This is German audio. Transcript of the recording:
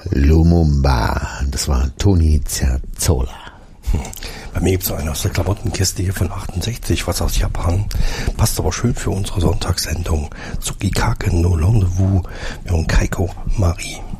Lumumba. Das war Tony Zerzola. Bei mir gibt es eine aus der Klamottenkiste hier von 68, was aus Japan. Passt aber schön für unsere Sonntagssendung. Tsukikake no Rendezvous mit Kaiko Marie.